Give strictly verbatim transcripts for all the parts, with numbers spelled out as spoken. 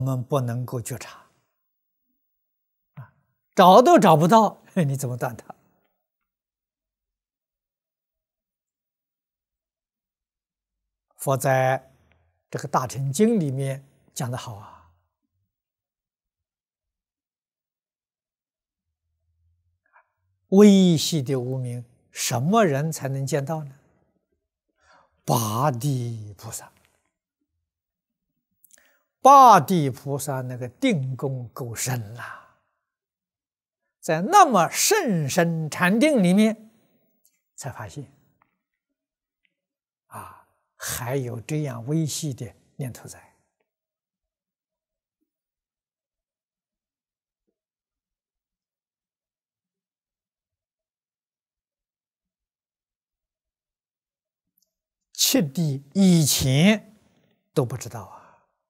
我们不能够觉察，啊，找都找不到，你怎么断它？佛在这个《大乘经》里面讲得好啊，微细的无明，什么人才能见到呢？八地菩萨。八地菩萨那个定功够深啦，在那么甚深禅定里面，才发现，啊，还有这样微细的念头在。七地以前都不知道啊。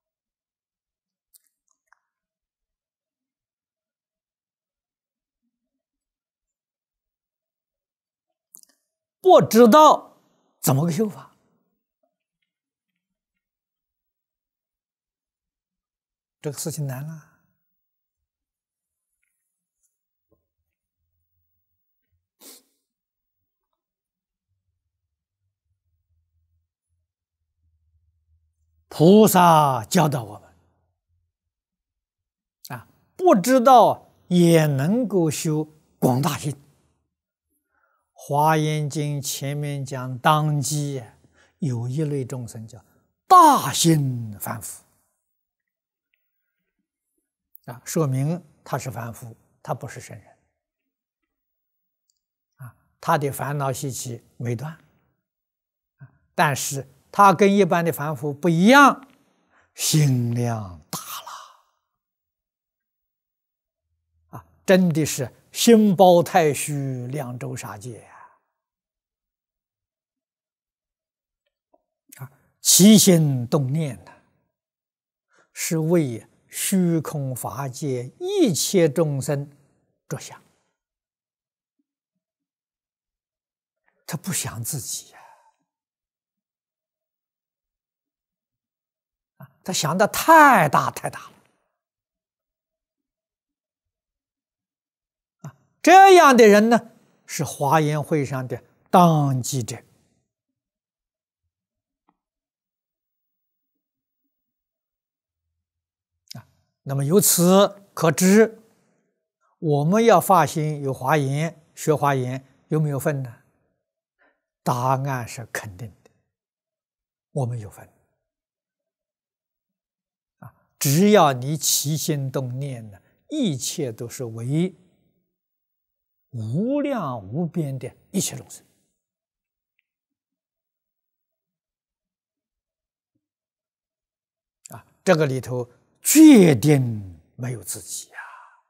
不知道怎么个修法？这个事情难了。菩萨教导我们啊，不知道也能够修广大心。华严经前面讲当机，有一类众生叫大心凡夫啊，说明他是凡夫，他不是圣人啊，他的烦恼习气没断，但是他跟一般的凡夫不一样，心量大了啊，真的是心包太虚，量周沙界。起心动念呢，是为虚空法界一切众生着想，他不想自己呀，啊，他想的太大太大了，啊，这样的人呢，是华严会上的当机者。那么由此可知，我们要发心有华严，学华严有没有份呢？答案是肯定的，我们有份啊！只要你起心动念呢，一切都是为无量无边的一切众生啊！这个里头决定没有自己呀！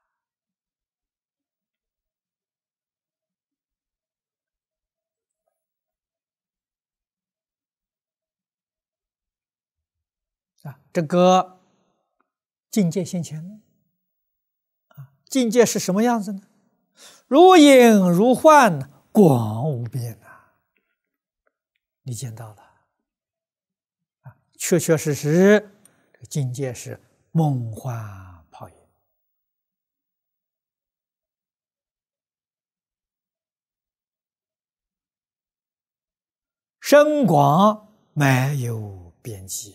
啊，这个境界现前了啊！境界是什么样子呢？如影如幻，广无边呐！你见到了啊？确确实实，这个境界是梦幻泡影。深广没有边际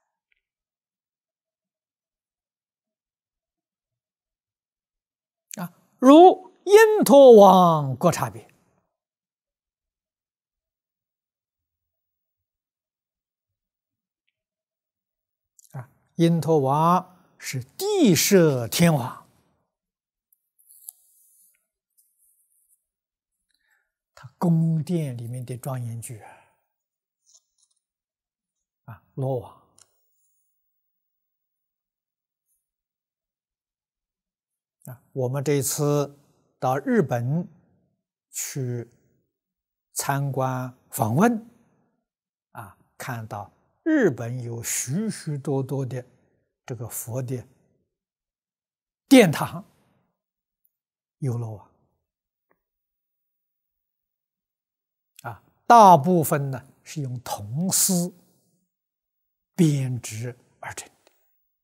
啊！如因陀王国差别啊，因陀王是地摄天王，他宫殿里面的庄严具啊，罗王啊，我们这次到日本去参观访问啊，看到日本有许许多多的这个佛的殿堂，有罗王啊，大部分呢是用铜丝编织而成。